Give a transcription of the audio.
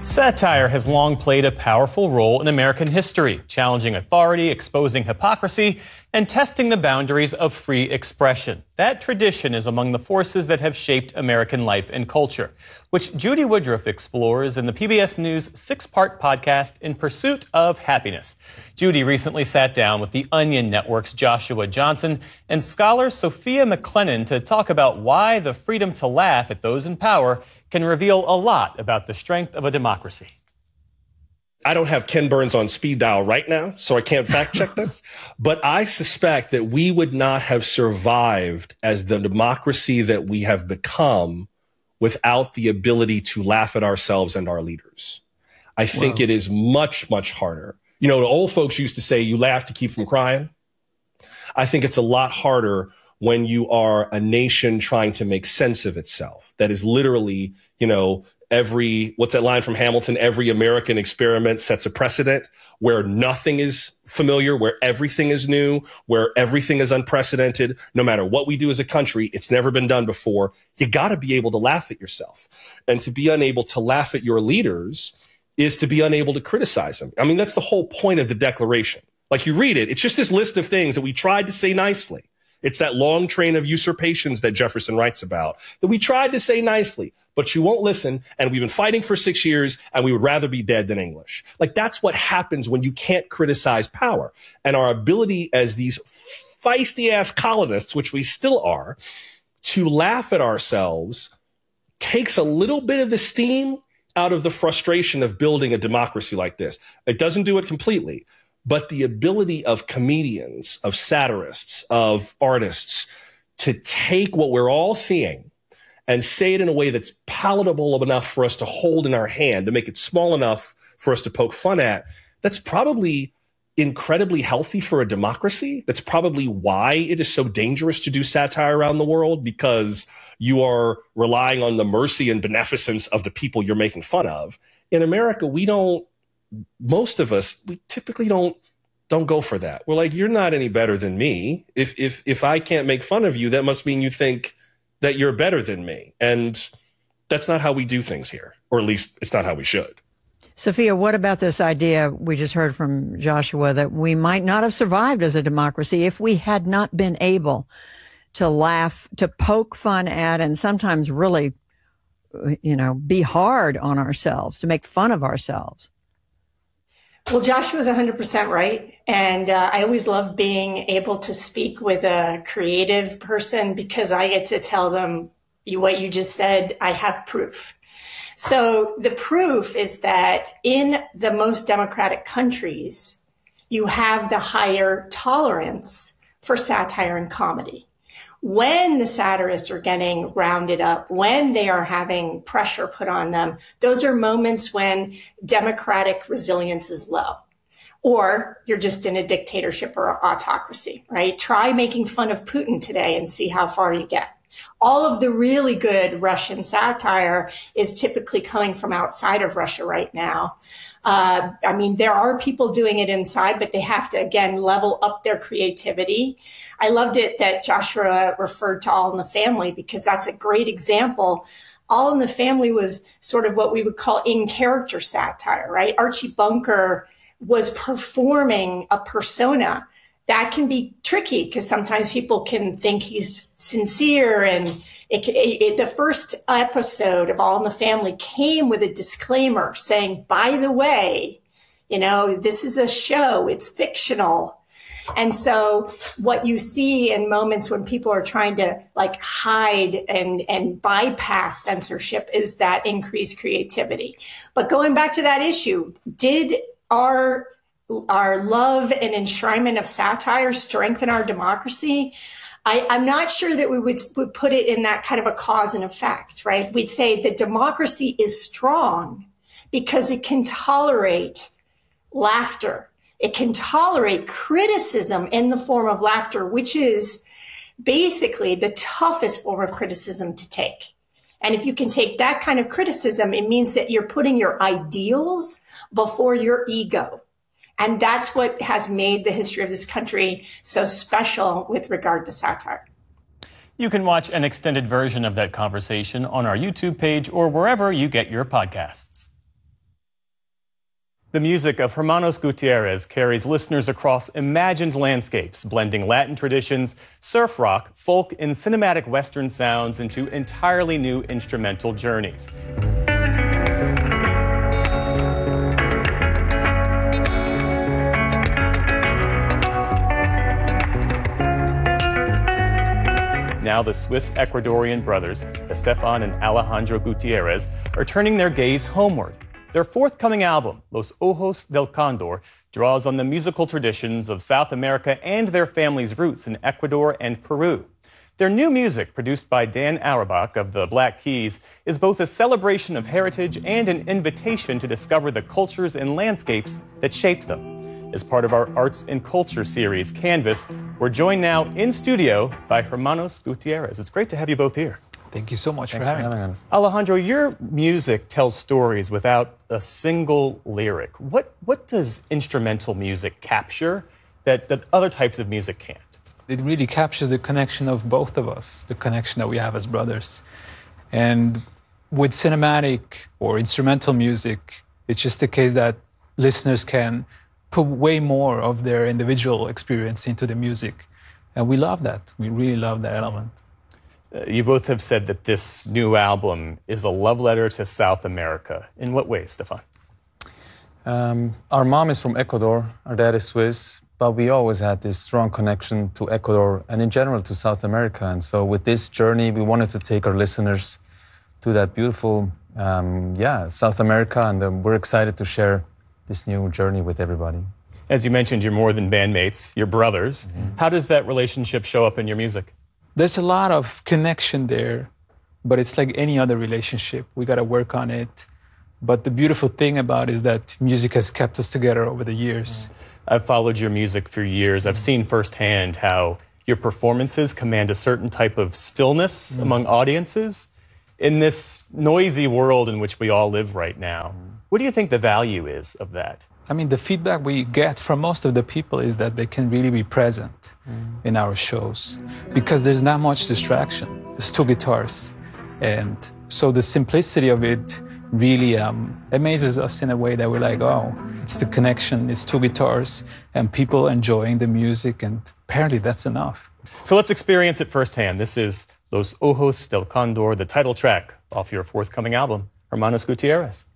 Satire has long played a powerful role in American history, challenging authority, exposing hypocrisy, and testing the boundaries of free expression. That tradition is among the forces that have shaped American life and culture, which Judy Woodruff explores in the PBS News 6-part podcast, In Pursuit of Happiness. Judy recently sat down with the Onion Network's Joshua Johnson and scholar Sophia McLennan to talk about why the freedom to laugh at those in power can reveal a lot about the strength of a democracy. I don't have Ken Burns on speed dial right now, so I can't fact check this, but I suspect that we would not have survived as the democracy that we have become without the ability to laugh at ourselves and our leaders. I think it is much, much harder. You know, the old folks used to say, you laugh to keep from crying. I think it's a lot harder when you are a nation trying to make sense of itself. That is literally, you know, what's that line from Hamilton? Every American experiment sets a precedent where nothing is familiar, where everything is new, where everything is unprecedented. No matter what we do as a country, it's never been done before. You got to be able to laugh at yourself. And to be unable to laugh at your leaders is to be unable to criticize them. I mean, that's the whole point of the Declaration. Like, you read it, it's just this list of things that we tried to say nicely. It's that long train of usurpations that Jefferson writes about, that we tried to say nicely, but you won't listen. And we've been fighting for 6 years, and we would rather be dead than English. Like, that's what happens when you can't criticize power. And our ability as these feisty ass colonists, which we still are, to laugh at ourselves takes a little bit of the steam out of the frustration of building a democracy like this. It doesn't do it completely. But the ability of comedians, of satirists, of artists to take what we're all seeing and say it in a way that's palatable enough for us to hold in our hand, to make it small enough for us to poke fun at, that's probably incredibly healthy for a democracy. That's probably why it is so dangerous to do satire around the world, because you are relying on the mercy and beneficence of the people you're making fun of. In America, most of us, we typically don't go for that. We're like, you're not any better than me. If I can't make fun of you, that must mean you think that you're better than me. And that's not how we do things here, or at least it's not how we should. Sophia, what about this idea we just heard from Joshua that we might not have survived as a democracy if we had not been able to laugh, to poke fun at, and sometimes really, be hard on ourselves, to make fun of ourselves? Well, Joshua's 100% right. And I always love being able to speak with a creative person, because I get to tell them what you just said. I have proof. So the proof is that in the most democratic countries, you have the higher tolerance for satire and comedy. When the satirists are getting rounded up, when they are having pressure put on them, those are moments when democratic resilience is low. Or you're just in a dictatorship or autocracy, right? Try making fun of Putin today and see how far you get. All of the really good Russian satire is typically coming from outside of Russia right now. There are people doing it inside, but they have to, again, level up their creativity. I loved it that Joshua referred to All in the Family, because that's a great example. All in the Family was sort of what we would call in-character satire, right? Archie Bunker was performing a persona. That can be tricky because sometimes people can think he's sincere. And the first episode of All in the Family came with a disclaimer saying, by the way, this is a show, it's fictional. And so what you see in moments when people are trying to hide and bypass censorship is that increased creativity. But going back to that issue, did our love and enshrinement of satire strengthen our democracy? I'm not sure that we would put it in that kind of a cause and effect, right? We'd say the democracy is strong because it can tolerate laughter. It can tolerate criticism in the form of laughter, which is basically the toughest form of criticism to take. And if you can take that kind of criticism, it means that you're putting your ideals before your ego. And that's what has made the history of this country so special with regard to satire. You can watch an extended version of that conversation on our YouTube page or wherever you get your podcasts. The music of Hermanos Gutierrez carries listeners across imagined landscapes, blending Latin traditions, surf rock, folk, and cinematic Western sounds into entirely new instrumental journeys. Now the Swiss-Ecuadorian brothers, Estefan and Alejandro Gutierrez, are turning their gaze homeward. Their forthcoming album, Los Ojos del Condor, draws on the musical traditions of South America and their family's roots in Ecuador and Peru. Their new music, produced by Dan Auerbach of the Black Keys, is both a celebration of heritage and an invitation to discover the cultures and landscapes that shaped them. As part of our Arts and Culture series, Canvas, we're joined now in studio by Hermanos Gutierrez. It's great to have you both here. Thank you so much for having us. Alejandro, your music tells stories without a single lyric. What does instrumental music capture that other types of music can't? It really captures the connection of both of us, the connection that we have as brothers. And with cinematic or instrumental music, it's just a case that listeners can put way more of their individual experience into the music. And we love that. We really love that element. You both have said that this new album is a love letter to South America. In what way, Stefan? Our mom is from Ecuador, our dad is Swiss, but we always had this strong connection to Ecuador and in general to South America. And so with this journey, we wanted to take our listeners to that beautiful, South America. And we're excited to share this new journey with everybody. As you mentioned, you're more than bandmates, you're brothers. Mm-hmm. How does that relationship show up in your music? There's a lot of connection there, but it's like any other relationship. We got to work on it. But the beautiful thing about it is that music has kept us together over the years. I've followed your music for years. I've seen firsthand how your performances command a certain type of stillness among audiences in this noisy world in which we all live right now. What do you think the value is of that? I mean, the feedback we get from most of the people is that they can really be present in our shows because there's not much distraction. There's two guitars. And so the simplicity of it really amazes us in a way that we're like, oh, it's the connection, it's two guitars, and people enjoying the music, and apparently that's enough. So let's experience it firsthand. This is Los Ojos del Condor, the title track off your forthcoming album, Hermanos Gutierrez.